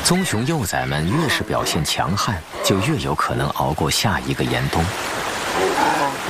棕熊幼崽们越是表现强悍，就越有可能熬过下一个严冬。